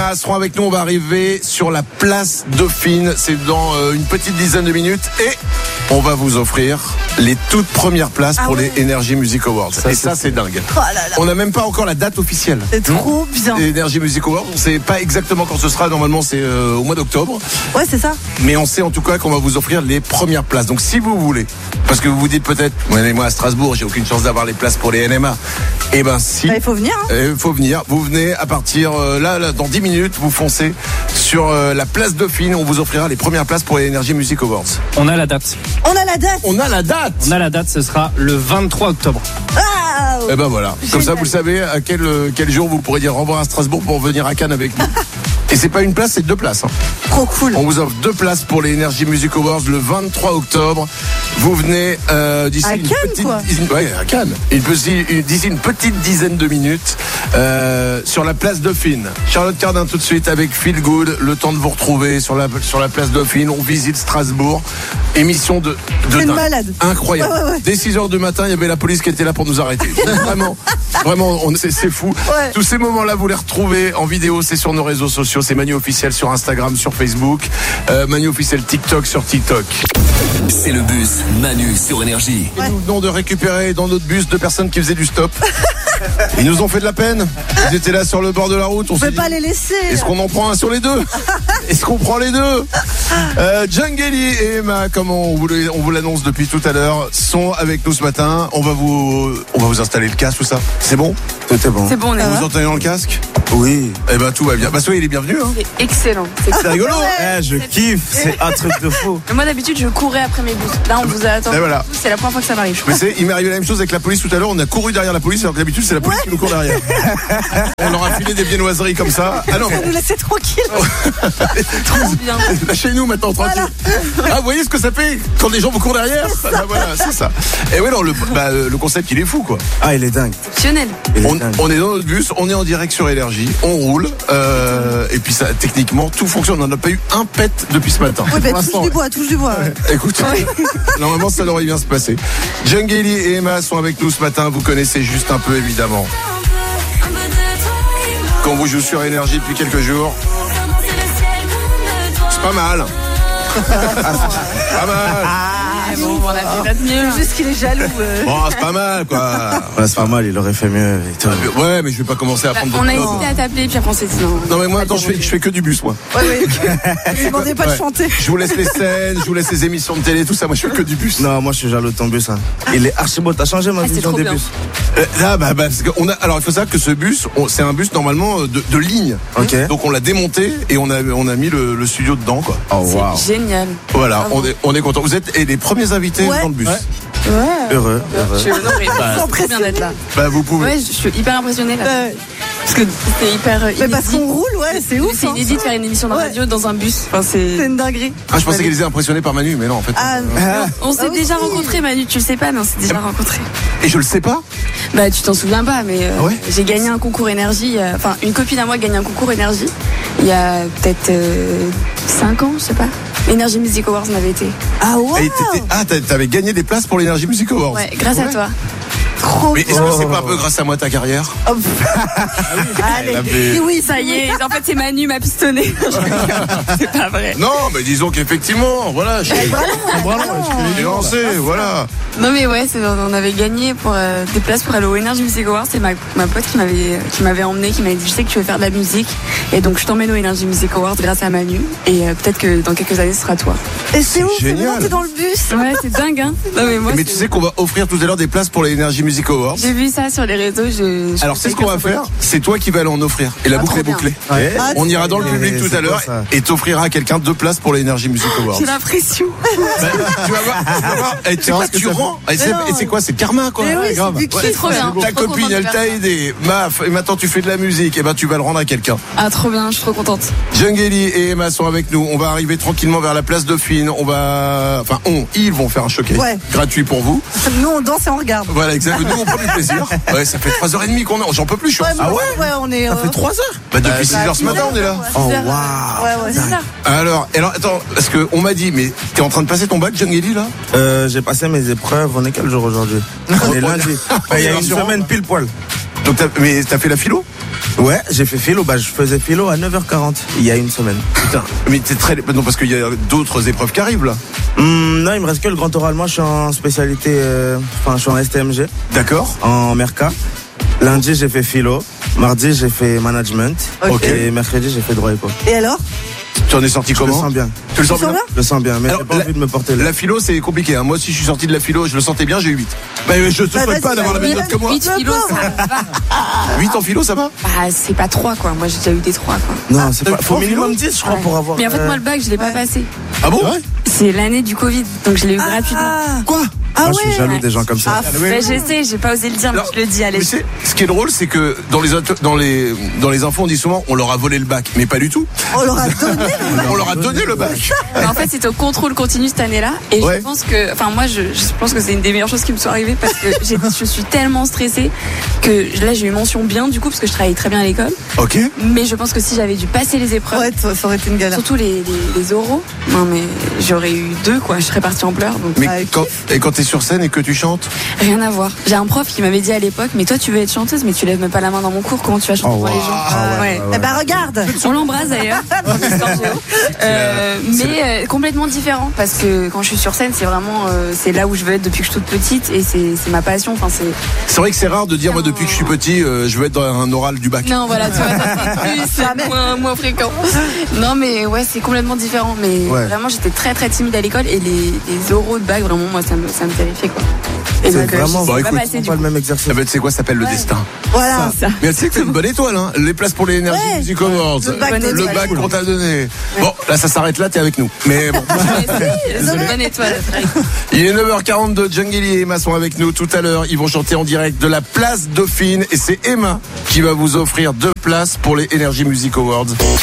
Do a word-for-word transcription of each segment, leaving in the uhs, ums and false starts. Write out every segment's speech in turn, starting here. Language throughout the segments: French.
Emma seront avec nous. On va arriver sur la place Dauphine. C'est dans euh, une petite dizaine de minutes. Et on va vous offrir les toutes premières places ah pour ouais. les Energy Music Awards. Ça, et ça, c'est, c'est dingue. Oh là là. On n'a même pas encore la date officielle. C'est trop bien. Les Energy Music Awards, on ne sait pas exactement quand ce sera. Normalement, c'est euh, au mois d'octobre. Ouais, c'est ça. Mais on sait en tout cas qu'on va vous offrir les premières places. Donc, si vous voulez, parce que vous vous dites peut-être, moi à Strasbourg, j'ai aucune chance d'avoir les places pour les N M A. Eh ben, si. Il bah, faut venir. Il hein. faut venir. Vous venez à partir euh, là, là, dans dix minutes, vous foncez sur euh, la place Dauphine. On vous offrira les premières places pour les Energy Music Awards. On a la date. On a la date. On a la date. On a la date. Ce sera le vingt-trois octobre. Ah, et ben voilà. Génial. Comme ça, vous le savez à quel quel jour vous pourrez dire au revoir à Strasbourg pour venir à Cannes avec nous. Et c'est pas une place, c'est deux places. Hein. Trop cool. On vous offre deux places pour les Energy Music Awards le vingt-trois octobre. Vous venez euh, d'ici à une Cannes, petite quoi. Dizaine, ouais, à Cannes. Une, une, d'ici une petite dizaine de minutes euh, sur la place Dauphine. Charlotte Cardin tout de suite avec Feel Good. Le temps de vous retrouver sur la sur la place Dauphine. On visite Strasbourg. Émission de, de c'est dingue. Malade. Incroyable. Ouais, ouais, ouais. Dès six heures du matin, il y avait la police qui était là pour nous arrêter. Vraiment, vraiment, on, c'est, c'est fou. Ouais. Tous ces moments-là, vous les retrouvez en vidéo. C'est sur nos réseaux sociaux. C'est Manu officiel sur Instagram, sur Facebook. Euh, Manu officiel TikTok sur TikTok. C'est le bus Manu sur Énergie. Ouais. Et nous venons de récupérer dans notre bus deux personnes qui faisaient du stop. Ils nous ont fait de la peine. Ils étaient là sur le bord de la route. On ne peut dit, pas les laisser. Est-ce qu'on en prend un sur les deux? Est-ce qu'on prend les deux? euh, Djangeli et Emma, comme on vous, on vous l'annonce depuis tout à l'heure, sont avec nous ce matin. On va vous, on va vous installer le casque, tout ça. C'est bon? Tout est bon. C'est bon, on est Vous là. entendez dans le casque? Oui. Eh ben tout va bien. Bah soyez les bienvenus. Hein. C'est excellent. C'est, c'est rigolo. Eh, je kiffe. C'est un truc de fou. Moi d'habitude je courais après mes bus. Là on vous a attendu. Voilà. C'est la première fois que ça m'arrive. Mais c'est, il m'est arrivé la même chose avec la police tout à l'heure. On a couru derrière la police alors que d'habitude c'est la police ouais. qui nous court derrière. On leur a filé des viennoiseries comme ça. Ah non. Ça nous laissait tranquille. Trop bien. Lâchez-nous maintenant tranquille. Voilà. Ah vous voyez ce que ça fait quand des gens vous courent derrière? Ah, bah, voilà, c'est ça. Et ouais non le, bah, le concept il est fou quoi. Ah il est dingue. Exceptionnel. On, on est dans notre bus, on est en direct sur Énergie, on roule euh, et puis ça techniquement tout fonctionne. On n'a pas eu un pet depuis ce matin. Oui, bah, touche du bois, touche du bois. Ouais. Écoute, ouais. Normalement ça devrait bien se passer. Djangeli et Emma sont avec nous ce matin. Vous connaissez juste un peu évidemment. Quand vous jouez sur Énergie depuis quelques jours, c'est pas mal. Pas mal. Ah, bon, on a fait notre mieux. Juste qu'il est jaloux. Euh. Bon, c'est pas mal quoi. Ouais, c'est pas mal, il aurait fait mieux. Ouais, mais je vais pas commencer à prendre. On a hésité à t'appeler, puis après on s'est dit non. Non, mais moi, attends, je fais, je fais que du bus, moi. Ouais, ouais. Je ne demandais pas ouais. de chanter. Je vous laisse les scènes, je vous laisse les émissions de télé, tout ça. Moi, je fais que du bus. Non, moi, je suis jaloux de ton bus. Hein. Il est archi beau. T'as changé ma ah, vision des bien. bus. Euh, là, bah, bah, parce qu'on a. Alors, il faut savoir que ce bus, on, c'est un bus normalement de, de ligne. Ok. Donc, on l'a démonté et on a, on a mis le, le studio dedans, quoi. Oh, c'est wow. génial. Voilà, on est, on est content. Vous êtes et les premiers invités ouais. dans le bus. Ouais. Ouais. Heureux, heureux. Je suis honorée. Bah, c'est bien d'être là. Bah, vous pouvez. Ouais, je suis hyper impressionnée là. Euh... Parce que c'est hyper inédit. Mais parce qu'on roule, ouais, c'est ouf. C'est inédit de faire une émission de radio ouais. dans un bus. Enfin, c'est... c'est une dinguerie. Ah, je pensais qu'elle était impressionnée par Manu, mais non, en fait. Ah, ah. On s'est ah, déjà oui. rencontrés, Manu, tu le sais pas, mais on s'est déjà rencontrés. Et je le sais pas? Bah, tu t'en souviens pas, mais euh, ah ouais j'ai gagné un concours énergie. Euh, enfin, une copine à moi a gagné un concours énergie il y a peut-être euh, cinq ans, je sais pas. Energy Music Awards m'avait été. Ah ouais. Ah, t'avais gagné des places pour l'Energy Music Awards. Ouais, grâce ouais. à toi. Trop mais est-ce que c'est pas un peu grâce à moi ta carrière? Oh. Allez. Allez. Oui, ça y est. En fait, c'est Manu m'a pistonné. C'est pas vrai. Non, mais disons qu'effectivement, voilà, je suis lancé, voilà. Non mais ouais, c'est, on avait gagné pour euh, des places pour aller au Energy Music Awards. C'est ma, ma pote qui m'avait qui m'avait emmené, qui m'avait dit je sais que tu veux faire de la musique et donc je t'emmène au Energy Music Awards grâce à Manu et euh, peut-être que dans quelques années ce sera toi. Et c'est, c'est ouf, génial. C'est dans le bus. Ouais, c'est dingue hein. Non mais moi. Mais tu sais qu'on va offrir tout à l'heure des places pour les Energy Music Awards. J'ai vu ça sur les réseaux. Je, je Alors c'est ce qu'on va faire. C'est toi qui vas aller en offrir et la ah, boucle est bouclée. Ouais. Ah, on ira dans le public tout à l'heure et t'offrira à quelqu'un deux places pour les Energy Music Awards. J'ai l'impression. Bah, tu vas voir. Tu vas voir. Et tu vois, tu rends. Et c'est, et c'est quoi? C'est karma quoi. Mais oui, grave. C'est, c'est trop bien. Ta trop copine, elle t'a aidé. Maf. Et maintenant tu fais de la musique. Et ben tu vas le rendre à quelqu'un. Ah trop bien. Je suis trop contente. Djangeli et Emma sont avec nous. On va arriver tranquillement vers la place Dauphine. On va, enfin, on, ils vont faire un showcase ouais. gratuit pour vous. Nous on danse et on regarde. Voilà, exactement. Nous on prend du plaisir. Ouais, ça fait trois heures trente qu'on est. J'en peux plus. Je suis ouais, ah ouais, ouais, on est. Ça euh... fait trois heures. Bah depuis six heures ce matin, on est là. Oh waouh. Ouais, ouais, c'est ça. Alors, alors, attends, parce que on m'a dit, mais t'es en train de passer ton bac, Djangeli là? Euh, j'ai passé mes épreuves. On est quel jour aujourd'hui? On est lundi. Il y a une semaine pile poil. Donc t'as, mais t'as fait la philo? Ouais, j'ai fait philo. Bah, je faisais philo à neuf heures quarante il y a une semaine. Putain, mais t'es très. Non, parce qu'il y a d'autres épreuves qui arrivent là. Hum, non, il me reste que le grand oral. Moi, je suis en spécialité. euh, Enfin, je suis en S T M G. D'accord. En Merca. Lundi, j'ai fait philo. Mardi, j'ai fait management. Ok. Et mercredi, j'ai fait droit éco. Et alors? Tu en es sorti Je le comment? sens bien. Tu le sens Tu sens bien? Je le sens bien, mais Alors, j'ai pas la- envie de me porter là. La philo, c'est compliqué. Hein. Moi, si je suis sorti de la philo, je le sentais bien, j'ai eu huit. Bah, je te Bah, souhaite vas-y, pas d'avoir la même vas-y. note que moi. huit philo, ça va. huit en philo, ça va? Bah, c'est pas trois, quoi. Moi, j'ai déjà eu des trois, quoi. Non, c'est t'as pas. eu Faut trois minimum philo dix, je crois, Ouais. pour avoir. Mais en fait, euh, moi, le bac, je l'ai pas ouais. passé. Ah bon? C'est l'année du Covid, donc je l'ai eu gratuitement. Ah, Quoi? ah Moi, je suis ouais. jaloux Ouais. des gens comme ça. Ah, Bah, je sais, j'ai pas osé le dire, mais Alors, je le dis, allez. Mais c'est- ce qui est drôle, c'est que dans les, auto- dans les, dans les infos, on dit souvent on leur a volé le bac. Mais pas du tout. on leur a donné. On leur a donné le bac. Mais en fait, c'était au contrôle continu cette année-là. Et Ouais. je pense que, enfin, moi, je, je pense que c'est une des meilleures choses qui me sont arrivées parce que j'ai- je suis tellement stressée que là, j'ai eu mention bien du coup parce que je travaillais très bien à l'école. Ok. Mais je pense que si j'avais dû passer les épreuves, Ouais, ça ça aurait été une galère. surtout les, les, les oraux, non mais j'aurais eu deux quoi. Je serais partie en pleurs. Donc Mais Ah, quand, et quand t'es sur scène et que tu chantes, rien à voir. J'ai un prof qui m'avait dit à l'époque, mais toi, tu veux être chanteuse, mais tu lèves même pas la main dans mon cours. Comment tu vas chanter Oh, pour les wow. gens? Ah ouais, Ouais. ouais, Eh ben regarde. On l'embrasse d'ailleurs, Histoire Géo. Euh, mais euh, complètement différent parce que quand je suis sur scène, c'est vraiment euh, c'est là où je veux être depuis que je suis toute petite et c'est c'est ma passion. Enfin c'est c'est vrai que c'est rare de dire moi depuis que je suis petit, euh, je veux être dans un oral du bac. non voilà tu vois ça c'est plus c'est moins, moins fréquent. Non mais ouais c'est complètement différent. Mais Ouais. vraiment j'étais très très timide à l'école et les, les oraux de bac vraiment moi ça me ça me terrifiait quoi. Et C'est donc, euh, vraiment- j'y Bon, suis pas écoute, passée, C'est du pas coup. le même exercice. Ah ben, tu sais quoi, ça s'appelle le destin. Voilà. Ça. Mais tu sais que c'est une bonne étoile, hein. Les places pour les Energy Ouais. Music Awards. Le bac Bonne de Le étoile. bac qu'on t'a donné. Bon, là, ça s'arrête là, t'es avec nous. Mais bon. Mais si, c'est une bonne étoile. Il est neuf heures quarante-deux, Djangeli et Emma sont avec nous tout à l'heure. Ils vont chanter en direct de la place Dauphine et c'est Emma qui va vous offrir deux places pour les Energy Music Awards.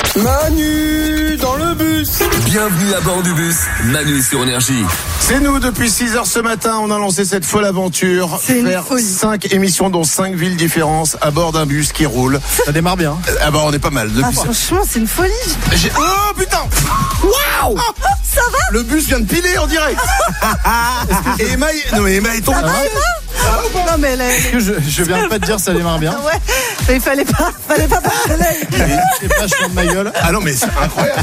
Manu dans le bus. Bienvenue à bord du bus. Manu sur Énergie. C'est nous depuis six heures ce matin, on a lancé cette folle aventure. C'est une Faire folie. cinq émissions dans cinq villes différentes à bord d'un bus qui roule. Ça démarre bien. Ah bah on est pas mal. Ah, Depuis franchement, c'est une folie. J'ai- Oh putain! Waouh! Ça va? Le bus vient de piler en direct! Et Emma, est- non mais Emma est tombée. Non mais là, Que je, je viens de pas te dire ça démarre bien. ouais, mais il fallait pas, fallait pas passer l'œil. C'est pas je de ma gueule. Ah non mais c'est incroyable.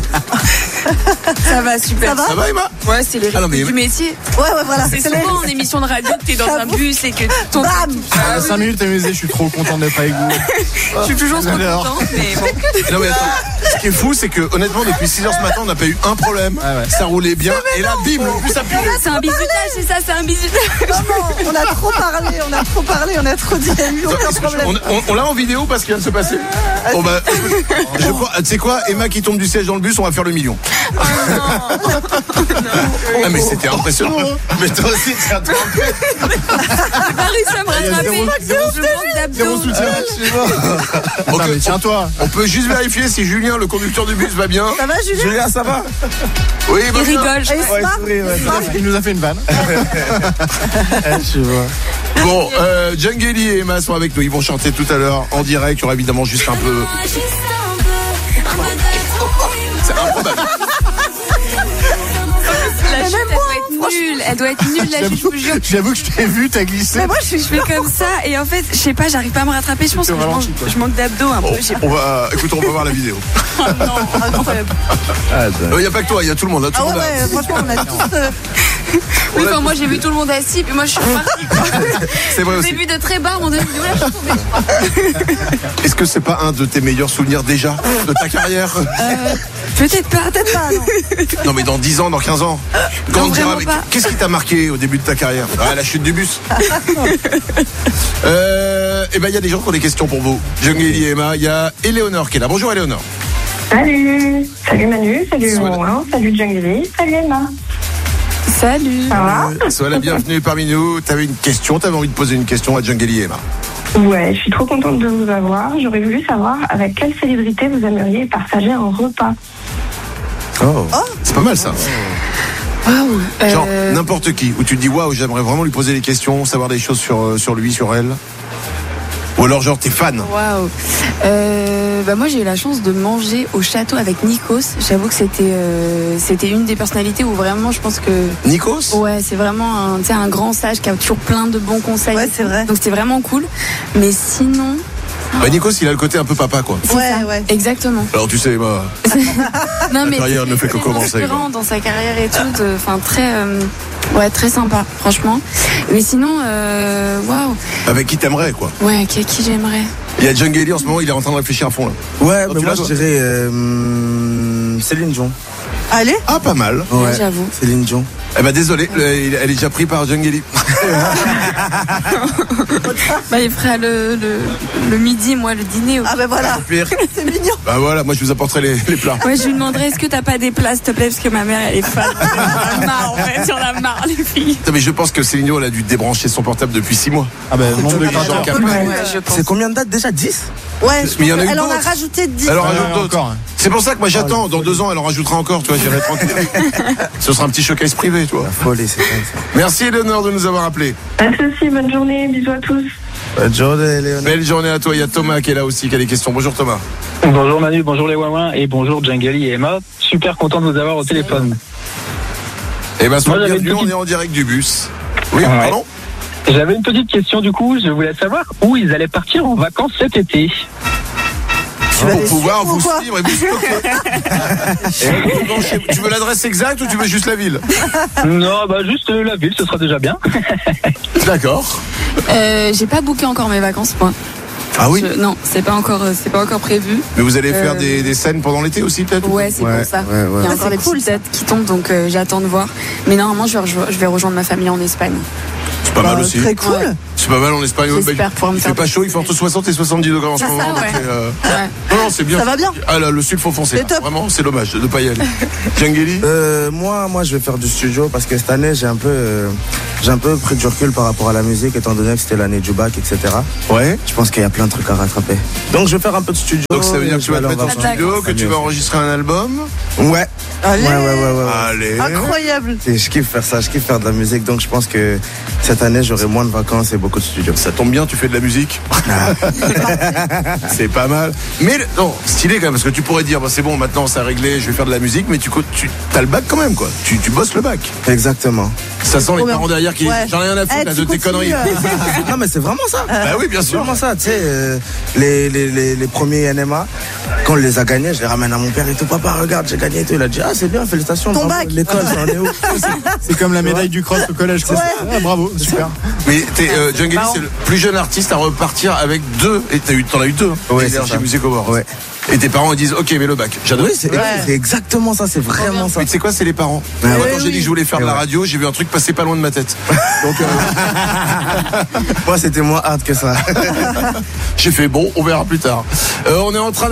Ça va super. Ça va Ça va Emma? Ouais, c'est les Ah non, rythmes mais- du métier. Ouais, ouais, voilà. C'est C'est les- souvent en émission de radio que t'es dans un J'avoue. bus et que ton. Bam. Ah, cinq minutes amusé, je suis trop content d'être avec vous. je suis toujours trop Alors. contente, mais bon. Non mais attends, ce qui est fou c'est que honnêtement depuis six heures ce matin on n'a pas eu un problème. Ah ouais. Ça roulait bien et là bim le bus a pilé. C'est un bisutage, c'est ça, c'est un bisutage. Maman, on a trop parlé, on a trop parlé, on a trop dit, il n'y a eu aucun problème. On, on- on l'a en vidéo parce qu'il vient de se passer. Bon bah, écoute, je crois- tu sais quoi, Emma qui tombe du siège dans le bus, on va faire le million. Ah mais c'était impressionnant. Mais toi aussi tu as trop J'ai pas réussi à me rattraper. zéro- Je manque d'abdos. Ok, Non mais tiens-toi. on peut juste vérifier si Julien, le conducteur du bus, va bien. Ça va, Julien? Julien, ça va? Oui, il va Il bien. rigole. Et Ouais, Smart? souris, ouais. Smart? Il nous a fait une vanne. Je vois. Bon, euh, Djangeli et Emma sont avec nous. Ils vont chanter tout à l'heure en direct. Il y aura évidemment juste un peu. C'est improbable. La chute, elle doit être nulle. Elle doit être nulle, la chute, je vous jure. J'avoue que je t'ai vu, t'as glissé. Mais moi, je, suis, je fais comme ça et en fait, je sais pas, j'arrive pas à me rattraper. Je pense que je, ralenti, manque- quoi. je manque d'abdos un peu. Bon, Je sais pas. on va, écoute, on va voir la vidéo. Incroyable. Il n'y a pas que toi, il y a tout le monde. Hein, tout Ah le ouais, monde a- ouais, franchement, on a tous. euh, Oui, enfin, moi, j'ai vu tout le monde assis, puis moi, je suis repartie. C'est vrai Au aussi. début de très bas, on a dit, oh là, je suis tombée. Est-ce que c'est pas un de tes meilleurs souvenirs déjà de ta carrière? Peut-être pas. Peut-être pas, non. Non, mais dans dix ans, dans quinze ans. Quand Non, on dira, vraiment mais pas. qu'est-ce qui t'a marqué au début de ta carrière? Ah, la chute du bus. euh, et ben, il y a des gens qui ont des questions pour vous. Djangeli et Emma, il y a Éléonore qui est là. Bonjour Éléonore. Salut, salut Manu, salut Sois là. Romain, salut Djangeli, salut Emma. Salut. Ça va? Sois la bienvenue parmi nous. T'avais une question, t'avais envie de poser une question à Djangeli et Emma. Ouais, je suis trop contente de vous avoir. J'aurais voulu savoir avec quelle célébrité vous aimeriez partager un repas. Oh. C'est pas mal ça. Waouh. Genre Euh, n'importe qui, où tu te dis waouh, j'aimerais vraiment lui poser des questions, savoir des choses sur, euh, sur lui, sur elle. Ou alors genre t'es fan? Waouh. Euh, bah moi j'ai eu la chance de manger au château avec Nikos. J'avoue que c'était euh, c'était une des personnalités où vraiment je pense que Nikos? ouais, c'est vraiment un, tu sais, un grand sage qui a toujours plein de bons conseils. Ouais, c'est vrai. Donc c'était vraiment cool. Mais sinon. Bah Nikos il a le côté un peu papa quoi. C'est Ouais, ça. ouais. Exactement. Alors tu sais bah, Non, mais carrière ne fait que très commencer, inspirant quoi. dans sa carrière et tout. de- Enfin très euh, ouais très sympa franchement. Mais sinon euh, waouh. avec qui t'aimerais quoi. Ouais, qui, qui j'aimerais. Il y a Djangeli en ce moment, il est en train de réfléchir à fond là. Ouais, Oh, mais tu moi l'as, je toi dirais euh, hum, Céline Dion. Allez. Ah pas mal. Ouais, Ouais, j'avoue. Céline Dion. Eh ben désolé, le- il- elle est déjà prise par Djangeli. Bah il fera le, le, le midi, moi le dîner. Ah ben voilà. Pire. C'est mignon. Bah voilà, moi je vous apporterai les, les plats. Ouais, je lui demanderais est-ce que t'as pas des plats, s'il te plaît, parce que ma mère elle est fan. On a marre en fait, on a marre les filles. Putain, mais je pense que Céline Dion elle a dû débrancher son portable depuis six mois. Ah ben, nombre de Les gens grateurs. capent. Ouais, je pense. C'est combien de dates déjà? dix? Ouais, je Mais il y en a pense eu qu'elle en a d'autres. rajouté dix. Alors Ouais, rajoute ouais, d'autres. encore, hein. C'est pour ça que moi j'attends, dans deux ans elle en rajoutera encore, tu vois, j'irai tranquille. Ce sera un petit showcase privé, tu vois. Folie, c'est ça. Merci Léonore de nous avoir appelé. Pas de soucis, bonne journée, bisous à tous. Bonne journée, Léonard. Belle journée à toi, il y a Thomas qui est là aussi, qui a des questions. Bonjour Thomas. Bonjour Manu, bonjour les Wawins et bonjour Djangeli et Emma. Super content de vous avoir au téléphone. Eh ben sois Moi, j'avais bienvenue, une on petite- est en direct du bus. Oui, Ouais. pardon. J'avais une petite question du coup, je voulais savoir où ils allaient partir en vacances cet été. Tu vas Pour les pouvoir suivre ou vous quoi suivre et vous stocker. Et bon, je- tu veux l'adresse exacte ou tu veux juste la ville? Non, bah juste euh, la ville, ce sera déjà bien. D'accord. Euh, j'ai pas booké encore mes vacances, moi. Ah oui. Je- non, c'est pas encore, euh, c'est pas encore prévu. Mais vous allez faire Euh, des, des scènes pendant l'été aussi peut-être? Ouais, c'est Ouais, pour ça. ouais, ouais. Il y a Ah, encore c'est des cool, petites dates qui tombent, donc euh, j'attends de voir. Mais normalement, je vais, rejo- je vais rejoindre ma famille en Espagne. C'est pas Bah, mal aussi. Très cool. Ouais. C'est pas mal en Espagne. Ouais, J'espère bah, pouvoir me il fait faire pas chaud, il fait entre soixante et soixante-dix degrés en ce C'est moment. ça, donc, ouais. euh, Ouais. Non, non, c'est bien. Ça va bien. Ah là, le sud faut foncer. C'est là. top. Vraiment, c'est dommage de ne pas y aller. Djangeli? Euh, moi, moi, je vais faire du studio parce que cette année, j'ai un peu, euh, j'ai un peu pris du recul par rapport à la musique, étant donné que c'était l'année du bac, et cetera. Ouais. Je pense qu'il y a plein de trucs à rattraper. Donc, je vais faire un peu de studio. Donc ça veut dire que et tu vas je te vais mettre en aller en studio, vacances. que tu vas enregistrer un album. Ouais. Allez. Ouais, ouais, ouais, ouais. ouais. Allez. Incroyable. Et je kiffe faire ça, je kiffe faire de la musique, donc je pense que cette année, j'aurai moins de vacances et beaucoup de studio. Ça tombe bien, tu fais de la musique. C'est pas mal. Mais le- non, stylé quand même, parce que tu pourrais dire, bah, c'est bon, maintenant c'est réglé, je vais faire de la musique, mais tu, co- tu as le bac quand même, quoi. Tu, tu bosses le bac. Exactement. Ça sent les Trop bien. parents derrière qui Ouais. j'en ai rien à foutre Eh, là, tu de tes continues, conneries. euh. Non, mais c'est vraiment ça. Bah oui, bien C'est sûr. vraiment ça, tu sais, euh, les, les, les, les premiers N M A, quand on les a gagnés, je les ramène à mon père et tout, papa, regarde, j'ai gagné et tout. Il a dit, ah, c'est bien, félicitations. Ton bravo, bac. L'école, ça en est où? C'est comme la médaille du cross au collège. quoi. Ouais. Ah, bravo, super. Mais t'es, euh, Djangeli, c'est le plus jeune artiste à repartir avec deux, et t'as eu, t'en as eu deux, hein, Ouais, c'est Energy ça. Music Awards. Ouais. Et tes parents ils disent, ok, mais le bac, j'adore. Oui, c'est Ouais. c'est exactement ça, c'est vraiment ça. Mais tu sais quoi, c'est les parents. Ah Moi, ouais. quand j'ai dit que je voulais faire de la Ouais. radio, j'ai vu un truc passer pas loin de ma tête. Donc, euh, Moi, c'était moins hard que ça. j'ai fait bon, on verra plus tard. Euh, on est en train